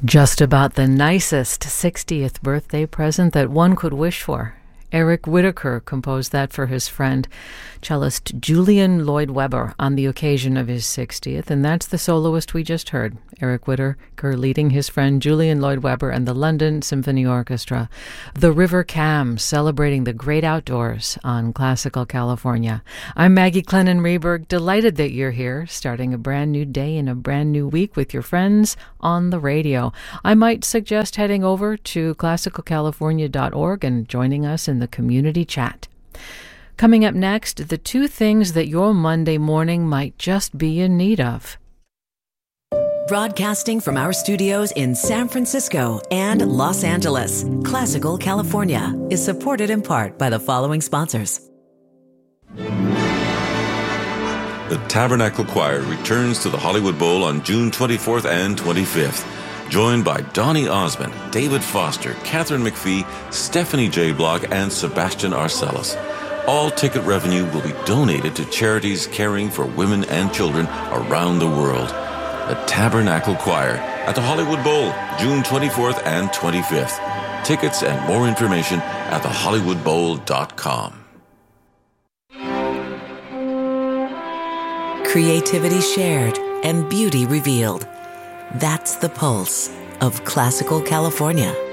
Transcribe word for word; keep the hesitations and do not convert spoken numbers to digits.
Just about the nicest sixtieth birthday present that one could wish for. Eric Whitacre composed that for his friend, cellist Julian Lloyd Webber, on the occasion of his sixtieth, and that's the soloist we just heard, Eric Whitacre leading his friend Julian Lloyd Webber and the London Symphony Orchestra. The River Cam, celebrating the great outdoors on Classical California. I'm Maggie Clennon Rehberg, delighted that you're here, starting a brand new day and a brand new week with your friends on the radio. I might suggest heading over to classical california dot org and joining us in the community chat. Coming up next, the two things that your Monday morning might just be in need of. Broadcasting from our studios in San Francisco and Los Angeles, Classical California is supported in part by the following sponsors. The Tabernacle Choir returns to the Hollywood Bowl on June twenty-fourth and twenty-fifth. Joined by Donny Osmond, David Foster, Catherine McPhee, Stephanie J. Block, and Sebastian Arcellus. All ticket revenue will be donated to charities caring for women and children around the world. The Tabernacle Choir at the Hollywood Bowl, June twenty-fourth and twenty-fifth. Tickets and more information at the hollywood bowl dot com. Creativity shared and beauty revealed. That's the pulse of Classical California.